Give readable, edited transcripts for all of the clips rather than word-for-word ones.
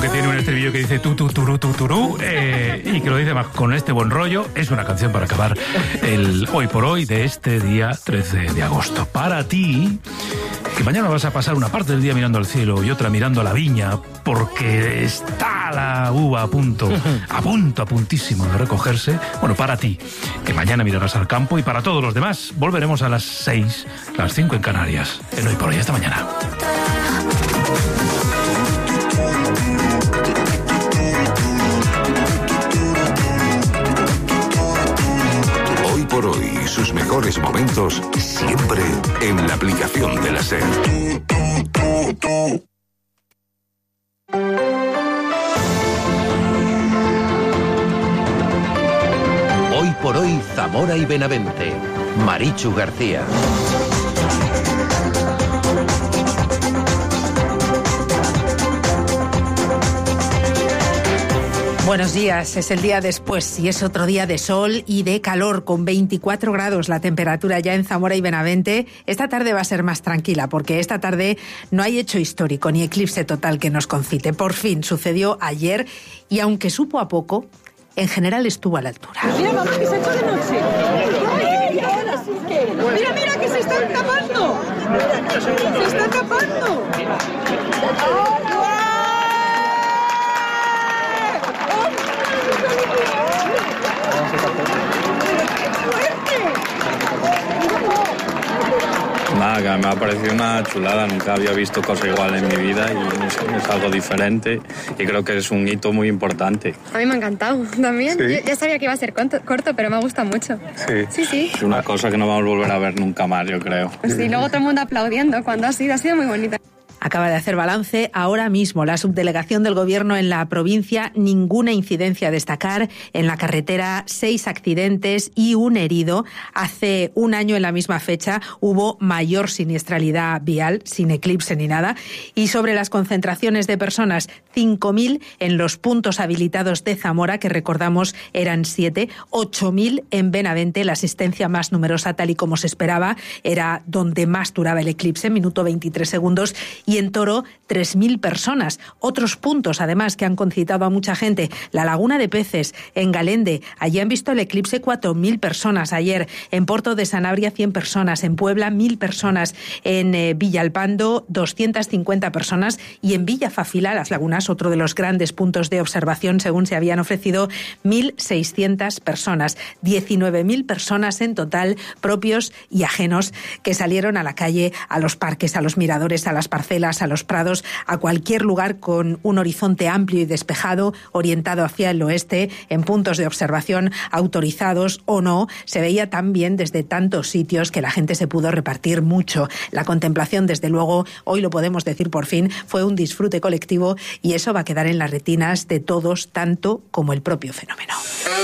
Que tiene un estribillo que dice tu turú, y que lo dice más con este buen rollo. Es una canción para acabar el hoy por hoy de este día 13 de agosto. Para ti, que mañana vas a pasar una parte del día mirando al cielo y otra mirando a la viña, porque está la uva a puntísimo de recogerse. Bueno, para ti, que mañana mirarás al campo, y para todos los demás, volveremos a las 6, las 5 en Canarias. En hoy por hoy, hasta mañana. Hoy por hoy, sus mejores momentos siempre en la aplicación de la SER. Hoy por hoy, Zamora y Benavente. Marichu García. Buenos días, es el día después y es otro día de sol y de calor, con 24 grados la temperatura ya en Zamora y Benavente. Esta tarde va a ser más tranquila porque esta tarde no hay hecho histórico ni eclipse total que nos concite. Por fin sucedió ayer y aunque supo a poco, en general estuvo a la altura. Mira, mamá, que se ha hecho de noche. ¡Ay, ahora sí que! Mira, mira, que se están tapando. Se está tapando. Nada, que me ha parecido una chulada, nunca había visto cosa igual en mi vida y no sé, es algo diferente y creo que es un hito muy importante. A mí me ha encantado también. ¿Sí? Yo ya sabía que iba a ser corto, pero me ha gustado mucho. Sí. Es una cosa que no vamos a volver a ver nunca más, yo creo. Sí, luego todo el mundo aplaudiendo cuando ha sido muy bonita. Acaba de hacer balance ahora mismo la subdelegación del Gobierno en la provincia. Ninguna incidencia a destacar. En la carretera, 6 accidentes y un herido. Hace un año, en la misma fecha, hubo mayor siniestralidad vial, sin eclipse ni nada. Y sobre las concentraciones de personas, 5.000 en los puntos habilitados de Zamora, que recordamos eran 7, 8.000 en Benavente. La asistencia más numerosa, tal y como se esperaba, era donde más duraba el eclipse, minuto 23 segundos. Y en Toro, 3.000 personas. Otros puntos, además, que han concitado a mucha gente. La Laguna de Peces, en Galende. Allí han visto el eclipse 4.000 personas ayer. En Porto de Sanabria, 100 personas. En Puebla, 1.000 personas. En Villalpando, 250 personas. Y en Villafafila, Las Lagunas, otro de los grandes puntos de observación, según se habían ofrecido, 1.600 personas. 19.000 personas en total, propios y ajenos, que salieron a la calle, a los parques, a los miradores, a las parcelas, a los prados, a cualquier lugar con un horizonte amplio y despejado, orientado hacia el oeste, en puntos de observación autorizados o no. Se veía tan bien desde tantos sitios que la gente se pudo repartir mucho. La contemplación, desde luego, hoy lo podemos decir por fin, fue un disfrute colectivo y eso va a quedar en las retinas de todos, tanto como el propio fenómeno.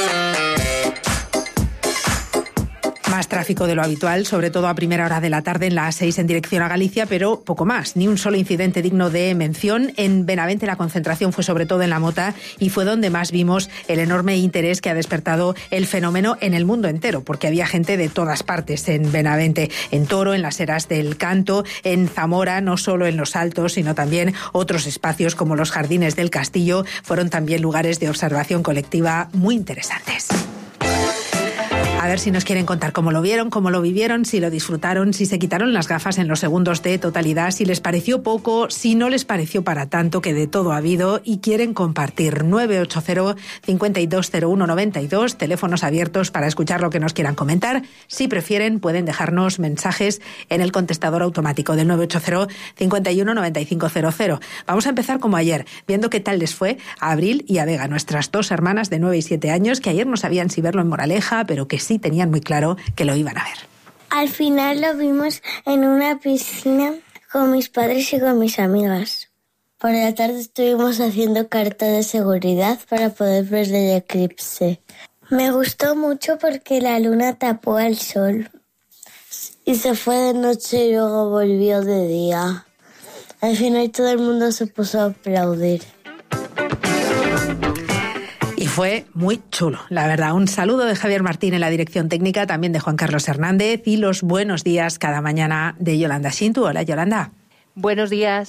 Más tráfico de lo habitual, sobre todo a primera hora de la tarde en la A6 en dirección a Galicia, pero poco más, ni un solo incidente digno de mención. En Benavente la concentración fue sobre todo en La Mota y fue donde más vimos el enorme interés que ha despertado el fenómeno en el mundo entero, porque había gente de todas partes en Benavente, en Toro, en las Eras del Canto, en Zamora, no solo en Los Altos, sino también otros espacios como los Jardines del Castillo, fueron también lugares de observación colectiva muy interesantes. A ver si nos quieren contar cómo lo vieron, cómo lo vivieron, si lo disfrutaron, si se quitaron las gafas en los segundos de totalidad, si les pareció poco, si no les pareció para tanto, que de todo ha habido y quieren compartir. 980-520192, teléfonos abiertos para escuchar lo que nos quieran comentar. Si prefieren, pueden dejarnos mensajes en el contestador automático del 980-519500. Vamos a empezar como ayer, viendo qué tal les fue a Abril y a Vega, nuestras dos hermanas de 9 y 7 años, que ayer no sabían si verlo en Moraleja, pero que sí tenían muy claro que lo iban a ver. Al final lo vimos en una piscina con mis padres y con mis amigas. Por la tarde estuvimos haciendo carta de seguridad para poder ver el eclipse. Me gustó mucho porque la luna tapó al sol y se fue de noche y luego volvió de día. Al final todo el mundo se puso a aplaudir. Y fue muy chulo, la verdad. Un saludo de Javier Martín en la dirección técnica, también de Juan Carlos Hernández, y los buenos días cada mañana de Yolanda Shintu. Hola, Yolanda. Buenos días.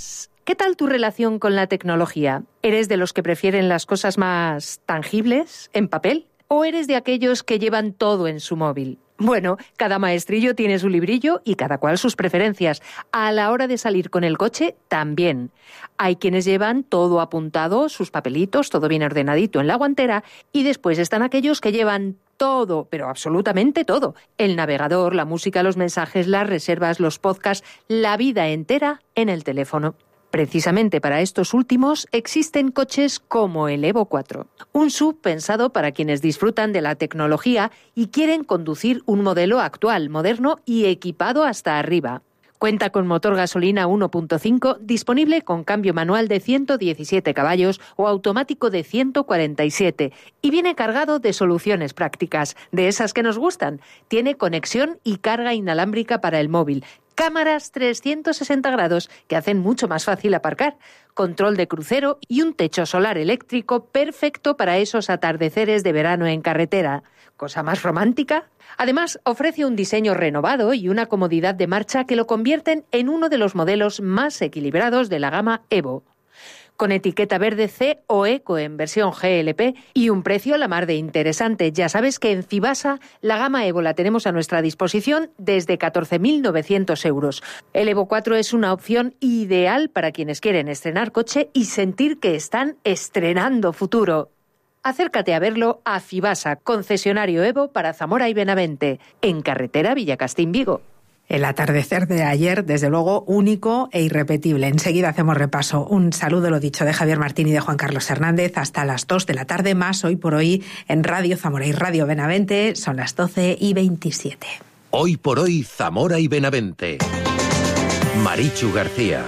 ¿Qué tal tu relación con la tecnología? ¿Eres de los que prefieren las cosas más tangibles, en papel? ¿O eres de aquellos que llevan todo en su móvil? Bueno, cada maestrillo tiene su librillo y cada cual sus preferencias. A la hora de salir con el coche, también. Hay quienes llevan todo apuntado, sus papelitos, todo bien ordenadito en la guantera, y después están aquellos que llevan todo, pero absolutamente todo. El navegador, la música, los mensajes, las reservas, los podcasts, la vida entera en el teléfono. Precisamente para estos últimos existen coches como el Evo 4, un SUV pensado para quienes disfrutan de la tecnología y quieren conducir un modelo actual, moderno y equipado hasta arriba. Cuenta con motor gasolina 1.5 disponible con cambio manual de 117 caballos o automático de 147 y viene cargado de soluciones prácticas, de esas que nos gustan. Tiene conexión y carga inalámbrica para el móvil, cámaras 360 grados que hacen mucho más fácil aparcar, control de crucero y un techo solar eléctrico perfecto para esos atardeceres de verano en carretera. ¿Cosa más romántica? Además, ofrece un diseño renovado y una comodidad de marcha que lo convierten en uno de los modelos más equilibrados de la gama Evo. Con etiqueta verde C o Eco en versión GLP y un precio a la mar de interesante. Ya sabes que en Fibasa la gama Evo la tenemos a nuestra disposición desde 14.900 euros. El Evo 4 es una opción ideal para quienes quieren estrenar coche y sentir que están estrenando futuro. Acércate a verlo a Fibasa, concesionario Evo para Zamora y Benavente, en carretera Villacastín-Vigo. El atardecer de ayer, desde luego, único e irrepetible. Enseguida hacemos repaso. Un saludo, lo dicho, de Javier Martín y de Juan Carlos Hernández hasta las 2 de la tarde, más Hoy por Hoy en Radio Zamora y Radio Benavente. Son las 12:27. Hoy por Hoy, Zamora y Benavente. Marichu García.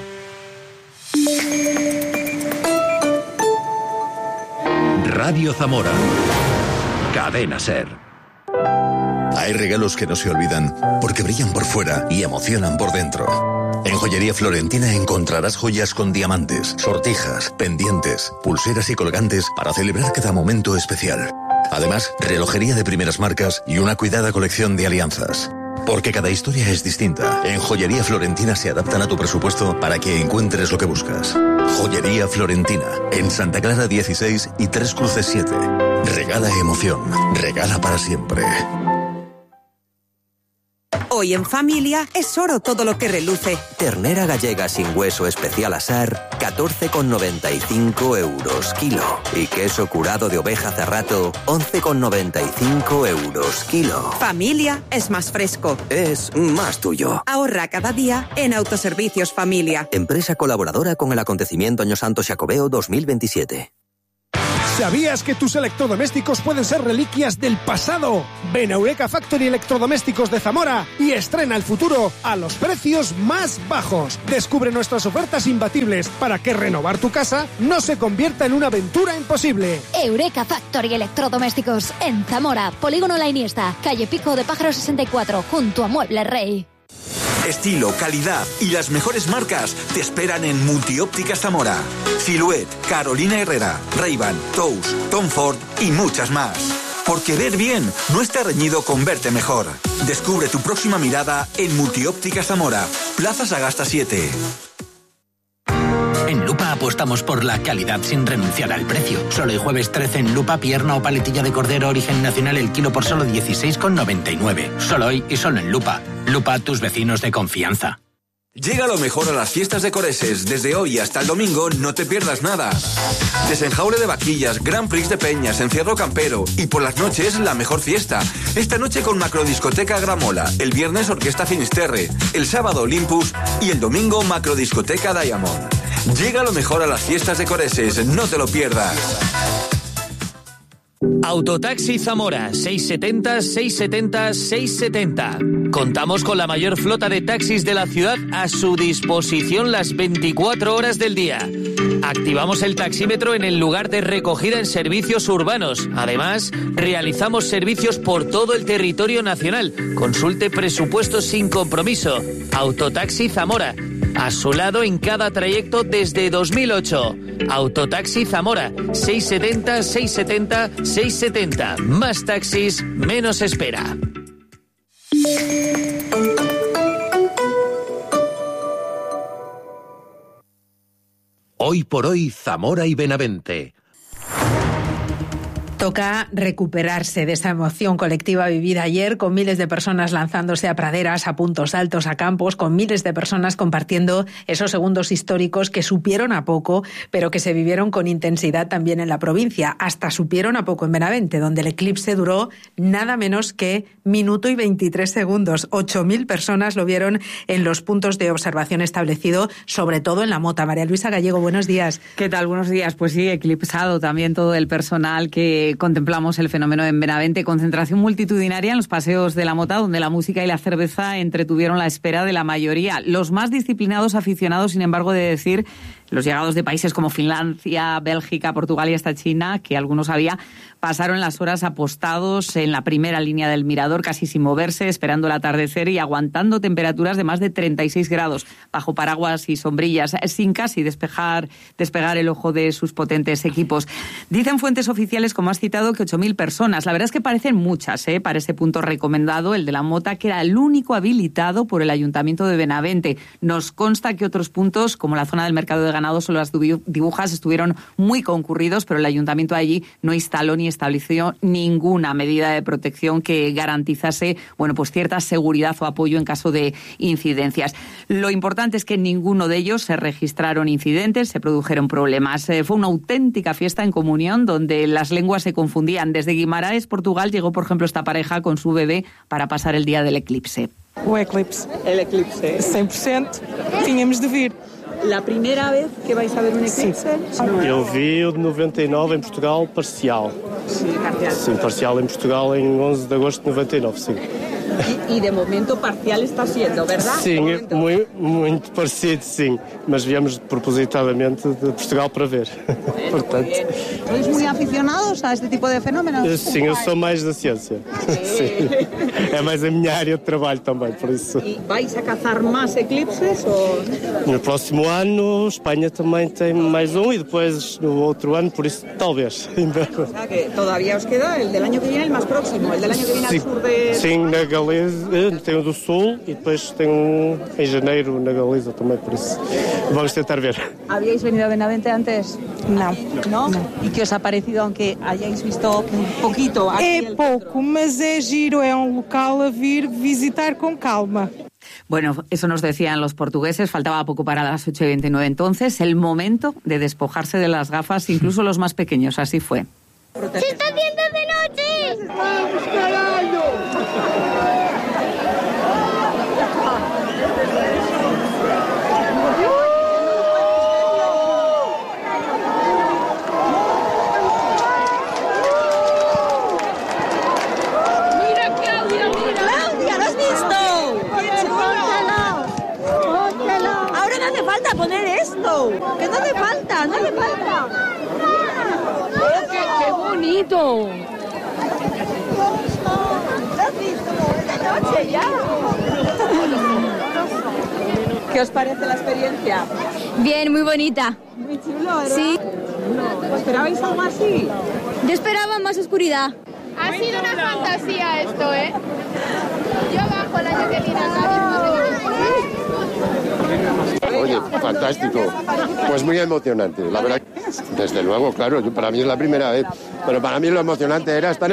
Radio Zamora. Cadena SER. Hay regalos que no se olvidan porque brillan por fuera y emocionan por dentro. En Joyería Florentina encontrarás joyas con diamantes, sortijas, pendientes, pulseras y colgantes para celebrar cada momento especial. Además, relojería de primeras marcas y una cuidada colección de alianzas. Porque cada historia es distinta. En Joyería Florentina se adaptan a tu presupuesto para que encuentres lo que buscas. Joyería Florentina, en Santa Clara 16 y Tres Cruces 7. Regala emoción, regala para siempre. Hoy en familia es oro todo lo que reluce. Ternera gallega sin hueso especial asar, 14,95 euros kilo. Y queso curado de oveja cerrato, 11,95 euros kilo. Familia es más fresco. Es más tuyo. Ahorra cada día en Autoservicios Familia. Empresa colaboradora con el acontecimiento Año Santo Xacobeo 2027. ¿Sabías que tus electrodomésticos pueden ser reliquias del pasado? Ven a Eureka Factory Electrodomésticos de Zamora y estrena el futuro a los precios más bajos. Descubre nuestras ofertas imbatibles para que renovar tu casa no se convierta en una aventura imposible. Eureka Factory Electrodomésticos en Zamora, Polígono La Iniesta, calle Pico de Pájaro 64, junto a Muebles Rey. Estilo, calidad y las mejores marcas te esperan en Multiópticas Zamora. Silhouette, Carolina Herrera, Ray-Ban, Tous, Tom Ford y muchas más. Porque ver bien no está reñido con verte mejor. Descubre tu próxima mirada en Multiópticas Zamora, Plaza Sagasta 7. En Lupa apostamos por la calidad sin renunciar al precio. Solo el jueves 13 en Lupa, pierna o paletilla de cordero origen nacional el kilo por solo 16,99. Solo hoy y solo en Lupa. Lupa, tus vecinos de confianza. Llega lo mejor a las fiestas de Coreses. Desde hoy hasta el domingo no te pierdas nada. Desenjaule de vaquillas, Grand Prix de peñas, encierro campero y por las noches la mejor fiesta. Esta noche con Macrodiscoteca Gramola, el viernes Orquesta Finisterre, el sábado Olympus y el domingo Macrodiscoteca Diamond. Llega lo mejor a las fiestas de Coreses, no te lo pierdas. Autotaxi Zamora, 670-670-670. Contamos con la mayor flota de taxis de la ciudad a su disposición las 24 horas del día. Activamos el taxímetro en el lugar de recogida en servicios urbanos. Además, realizamos servicios por todo el territorio nacional. Consulte presupuestos sin compromiso. Autotaxi Zamora, a su lado en cada trayecto desde 2008. Autotaxi Zamora, 670-670-670. Más taxis, menos espera. Hoy por hoy, Zamora y Benavente. Toca recuperarse de esta emoción colectiva vivida ayer, con miles de personas lanzándose a praderas, a puntos altos, a campos, con miles de personas compartiendo esos segundos históricos que supieron a poco, pero que se vivieron con intensidad también en la provincia. Hasta supieron a poco en Benavente, donde el eclipse duró nada menos que minuto y 23 segundos. 8.000 personas lo vieron en los puntos de observación establecidos, sobre todo en La Mota. María Luisa Gallego, buenos días. ¿Qué tal? Buenos días. Pues sí, eclipsado también todo el personal que contemplamos el fenómeno en Benavente. Concentración multitudinaria en los paseos de La Mota, donde la música y la cerveza entretuvieron la espera de la mayoría. Los más disciplinados aficionados, sin embargo, de decir, los llegados de países como Finlandia, Bélgica, Portugal y hasta China, que algunos había, pasaron las horas apostados en la primera línea del mirador, casi sin moverse, esperando el atardecer y aguantando temperaturas de más de 36 grados, bajo paraguas y sombrillas, sin casi despegar el ojo de sus potentes equipos. Dicen fuentes oficiales, como has citado, que 8.000 personas. La verdad es que parecen muchas, para ese punto recomendado, el de La Mota, que era el único habilitado por el Ayuntamiento de Benavente. Nos consta que otros puntos, como la zona del mercado de ganado o las Dibujas, estuvieron muy concurridos, pero el Ayuntamiento allí no instaló ni estableció ninguna medida de protección que garantizase, pues cierta seguridad o apoyo en caso de incidencias. Lo importante es que en ninguno de ellos se registraron incidentes, se produjeron problemas. Fue una auténtica fiesta en comunión donde las lenguas se confundían. Desde Guimaraes, Portugal, llegó, por ejemplo, esta pareja con su bebé para pasar el día del eclipse. O eclipse. El eclipse. 100%. Tínhamos de vir. ¿La primera vez que vais a ver un eclipse? Sim. Eu vi o de 99 em Portugal parcial. Sí, parcial. Sim, parcial em Portugal em 11 de agosto de 99, sim. Y de momento parcial está siendo, ¿verdad? Sim, muito parecido, sim. Mas viemos propositadamente de Portugal para ver. Portanto, ¿Sois muy aficionados a este tipo de fenómenos? Sim, eu sou mais da ciência. Sim. É mais a minha área de trabalho também, por isso. ¿Y vais a cazar más eclipses o...? No próximo ano, Espanha também tem mais um e depois no outro ano, por isso talvez. O sea que todavía os queda el del año que viene, el más próximo, el del año que viene al sur de... Sim, na Galiza tem o do Sul e depois tem um em janeiro na Galiza também, por isso vamos tentar ver. ¿Habíais venido a Benavente antes? Não. ¿No? ¿Y qué os ha parecido, aunque hayáis visto un poquito? É pouco, mas é giro, é um local a vir visitar con calma. Bueno, eso nos decían los portugueses, faltaba poco para las 8:29 entonces, el momento de despojarse de las gafas, incluso los más pequeños, así fue. ¡Se está haciendo de noche! ¡Vamos, carajo! ¡Mira, Claudia, mira! ¡Claudia, lo has visto! ¡Póntelo! Ahora no hace falta poner esto. Que no hace falta, no hace falta. ¡Qué bonito! ¿Qué os parece la experiencia? Bien, muy bonita. Muy chulo, ¿verdad? Sí. ¿Esperabais algo así? Yo esperaba más oscuridad. Ha sido una fantasía esto, ¿eh? Yo bajo la año que viene acá. Oye, fantástico. Pues muy emocionante, la verdad. Desde luego, claro, para mí es la primera vez. Pero para mí lo emocionante era estar